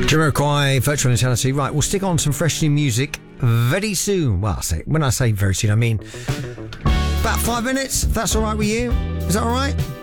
Jamiroquai, Virtual Insanity. Right, we'll stick on some fresh new music very soon. Well, when I say very soon, I mean about 5 minutes, if that's all right with you. Is that all right?